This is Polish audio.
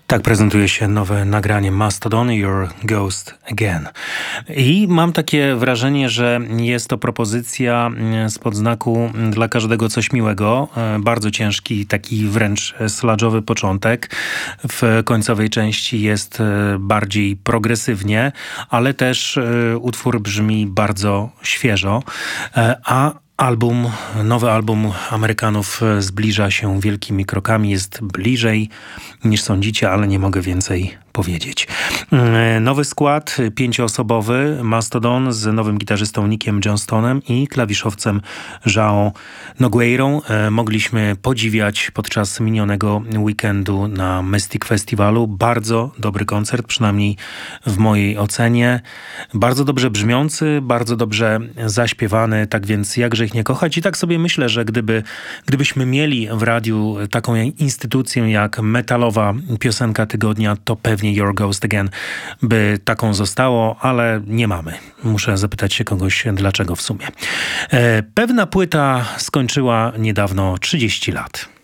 Tak prezentuje się nowe nagranie Mastodon, Your Ghost Again. I mam takie wrażenie, że jest to propozycja spod znaku dla każdego coś miłego. Bardzo ciężki, taki wręcz sludge'owy początek. W końcowej części jest bardziej progresywnie, ale też utwór brzmi bardzo świeżo. Nowy album Amerykanów zbliża się wielkimi krokami, jest bliżej niż sądzicie, ale nie mogę więcej powiedzieć. Nowy skład, 5-osobowy, Mastodon z nowym gitarzystą Nickiem Johnstonem i klawiszowcem João Nogueirą. Mogliśmy podziwiać podczas minionego weekendu na Mystic Festiwalu. Bardzo dobry koncert, przynajmniej w mojej ocenie. Bardzo dobrze brzmiący, bardzo dobrze zaśpiewany, tak więc jakże ich nie kochać. I tak sobie myślę, że gdybyśmy mieli w radiu taką instytucję jak metalowa piosenka tygodnia, to pewnie Your Ghost Again by taką zostało, ale nie mamy. Muszę zapytać się kogoś, dlaczego w sumie. Pewna płyta skończyła niedawno 30 lat.